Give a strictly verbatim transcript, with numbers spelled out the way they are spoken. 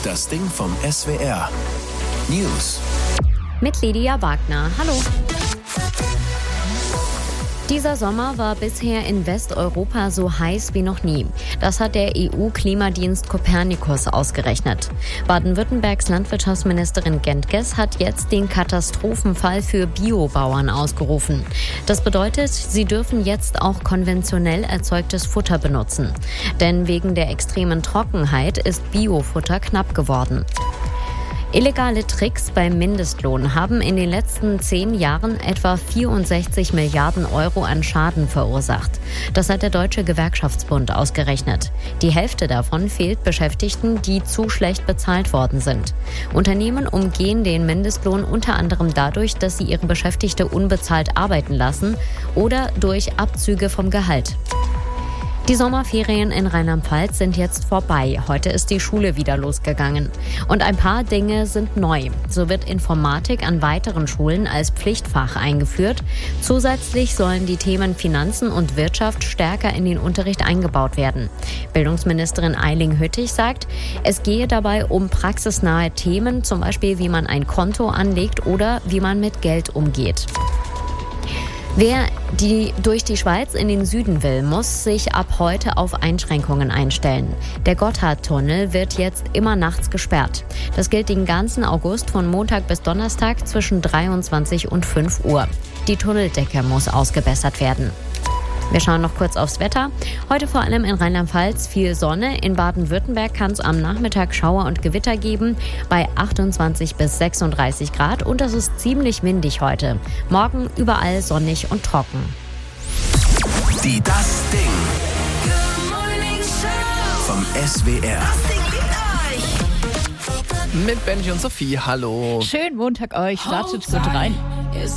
Das Ding vom S W R. News. Mit Lydia Wagner. Hallo. Dieser Sommer war bisher in Westeuropa so heiß wie noch nie. Das hat der E U-Klimadienst Copernicus ausgerechnet. Baden-Württembergs Landwirtschaftsministerin Gentges hat jetzt den Katastrophenfall für Biobauern ausgerufen. Das bedeutet, sie dürfen jetzt auch konventionell erzeugtes Futter benutzen. Denn wegen der extremen Trockenheit ist Biofutter knapp geworden. Illegale Tricks beim Mindestlohn haben in den letzten zehn Jahren etwa vierundsechzig Milliarden Euro an Schaden verursacht. Das hat der Deutsche Gewerkschaftsbund ausgerechnet. Die Hälfte davon fehlt Beschäftigten, die zu schlecht bezahlt worden sind. Unternehmen umgehen den Mindestlohn unter anderem dadurch, dass sie ihre Beschäftigte unbezahlt arbeiten lassen oder durch Abzüge vom Gehalt. Die Sommerferien in Rheinland-Pfalz sind jetzt vorbei. Heute ist die Schule wieder losgegangen. Und ein paar Dinge sind neu. So wird Informatik an weiteren Schulen als Pflichtfach eingeführt. Zusätzlich sollen die Themen Finanzen und Wirtschaft stärker in den Unterricht eingebaut werden. Bildungsministerin Eiling Hüttich sagt, es gehe dabei um praxisnahe Themen, zum Beispiel wie man ein Konto anlegt oder wie man mit Geld umgeht. Wer die durch die Schweiz in den Süden will, muss sich ab heute auf Einschränkungen einstellen. Der Gotthardtunnel wird jetzt immer nachts gesperrt. Das gilt den ganzen August von Montag bis Donnerstag zwischen dreiundzwanzig und fünf Uhr. Die Tunneldecke muss ausgebessert werden. Wir schauen noch kurz aufs Wetter. Heute vor allem in Rheinland-Pfalz viel Sonne. In Baden-Württemberg kann es am Nachmittag Schauer und Gewitter geben bei achtundzwanzig bis sechsunddreißig Grad und es ist ziemlich windig heute. Morgen überall sonnig und trocken. Die Das Ding vom S W R. Mit Benji und Sophie, hallo. Schönen Montag euch, startet gut rein.